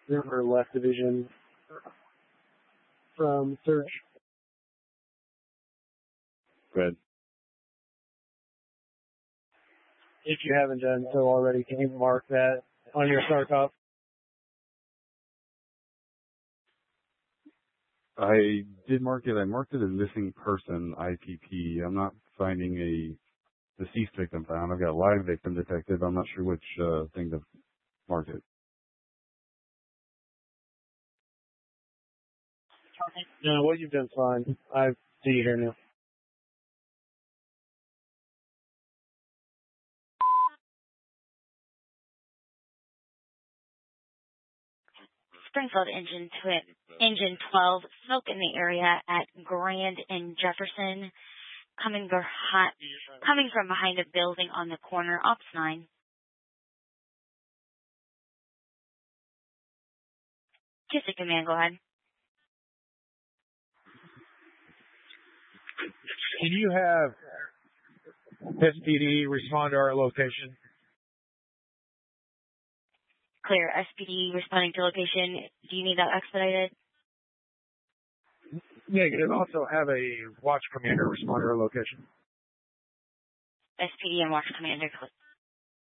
River Left Division from search. Good. If you haven't done so already, can you mark that on your StarCop? I did mark it. I marked it as missing person, IPP. I'm not finding a deceased victim found. I've got live victim detected. I'm not sure which thing to mark it. No, what you've done fine. I see you here now. Springfield Engine 12, smoke in the area at Grand and Jefferson, coming from behind a building on the corner, Ops 9. Just a command, go ahead. Can you have SPD respond to our location? Clear. SPD responding to location. Do you need that expedited? Negative. Also have a watch commander respond to our location. SPD and watch commander